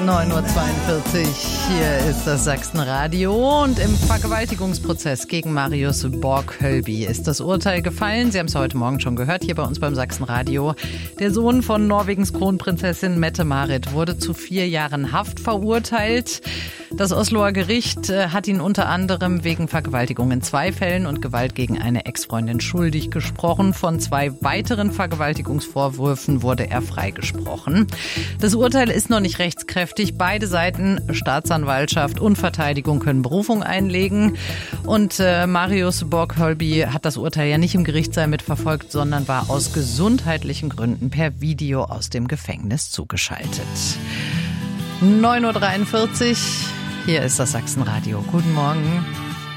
9:42 Uhr, hier ist das Sachsenradio und im Vergewaltigungsprozess gegen Marius Borg-Hölby ist das Urteil gefallen. Sie haben es heute Morgen schon gehört, hier bei uns beim Sachsenradio. Der Sohn von Norwegens Kronprinzessin Mette-Marit wurde zu 4 Jahren Haft verurteilt. Das Osloer Gericht hat ihn unter anderem wegen Vergewaltigung in 2 Fällen und Gewalt gegen eine Ex-Freundin schuldig gesprochen. Von 2 weiteren Vergewaltigungsvorwürfen wurde er freigesprochen. Das Urteil ist noch nicht rechtskräftig. Beide Seiten, Staatsanwaltschaft und Verteidigung, können Berufung einlegen. Und Marius Borg-Hölby hat das Urteil ja nicht im Gerichtssaal mitverfolgt, sondern war aus gesundheitlichen Gründen per Video aus dem Gefängnis zugeschaltet. 9:43 Uhr, hier ist das Sachsenradio. Guten Morgen.